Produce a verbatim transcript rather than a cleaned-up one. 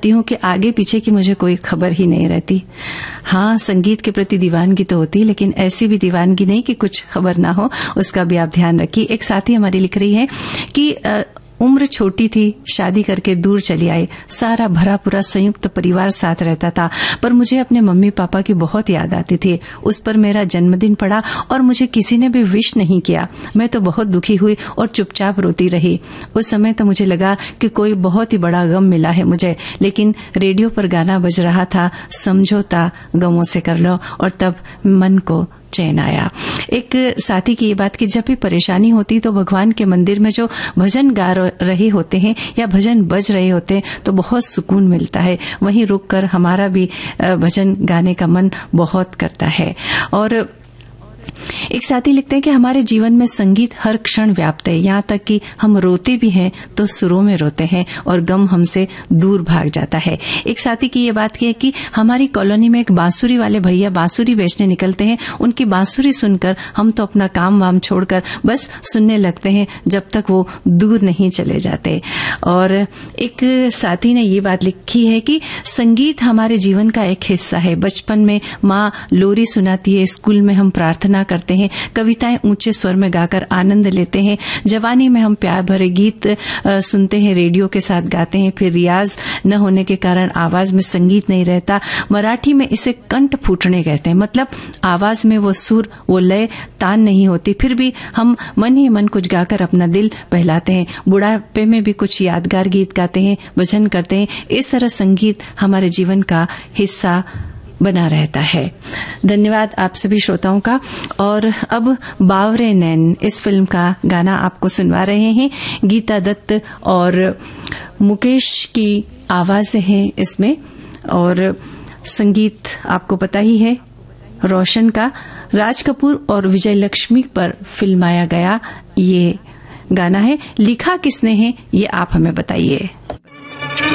कहती हूँ कि आगे पीछे की मुझे कोई खबर ही नहीं रहती। हाँ, संगीत के प्रति दीवानगी तो होती, लेकिन ऐसी भी दीवानगी नहीं कि कुछ खबर ना हो, उसका भी आप ध्यान रखिए। एक साथी हमारी लिख रही है कि आ, उम्र छोटी थी, शादी करके दूर चली आई, सारा भरा पूरा संयुक्त परिवार साथ रहता था, पर मुझे अपने मम्मी पापा की बहुत याद आती थी। उस पर मेरा जन्मदिन पड़ा और मुझे किसी ने भी विश नहीं किया। मैं तो बहुत दुखी हुई और चुपचाप रोती रही। उस समय तो मुझे लगा कि कोई बहुत ही बड़ा गम मिला है मुझे, लेकिन रेडियो पर गाना बज रहा था, समझौता गमों से कर लो, और तब मन को चैन आया। एक साथी की ये बात कि जब भी परेशानी होती तो भगवान के मंदिर में जो भजन गा रहे होते हैं या भजन बज रहे होते हैं तो बहुत सुकून मिलता है। वहीं रुककर हमारा भी भजन गाने का मन बहुत करता है। और एक साथी लिखते हैं कि हमारे जीवन में संगीत हर क्षण व्याप्त है, यहाँ तक कि हम रोते भी हैं तो सुरों में रोते हैं और गम हमसे दूर भाग जाता है। एक साथी की ये बात की है कि हमारी कॉलोनी में एक बांसुरी वाले भैया बांसुरी बेचने निकलते हैं। उनकी बांसुरी सुनकर हम तो अपना काम वाम छोड़कर बस सुनने लगते हैं जब तक वो दूर नहीं चले जाते। और एक साथी ने ये बात लिखी है कि संगीत हमारे जीवन का एक हिस्सा है। बचपन में माँ लोरी सुनाती है, स्कूल में हम प्रार्थना करते हैं, कविताएं ऊंचे स्वर में गाकर आनंद लेते हैं, जवानी में हम प्यार भरे गीत सुनते हैं, रेडियो के साथ गाते हैं, फिर रियाज न होने के कारण आवाज में संगीत नहीं रहता। मराठी में इसे कंठ फूटने कहते हैं, मतलब आवाज में वो सुर वो लय तान नहीं होती, फिर भी हम मन ही मन कुछ गाकर अपना दिल बहलाते हैं। बुढ़ापे में भी कुछ यादगार गीत गाते हैं, भजन करते हैं। इस तरह संगीत हमारे जीवन का हिस्सा बना रहता है। धन्यवाद आप सभी श्रोताओं का। और अब बावरे नैन इस फिल्म का गाना आपको सुनवा रहे हैं। गीता दत्त और मुकेश की आवाजें हैं इसमें, और संगीत आपको पता ही है रोशन का। राज कपूर और विजय लक्ष्मी पर फिल्माया गया ये गाना है। लिखा किसने है ये आप हमें बताइए।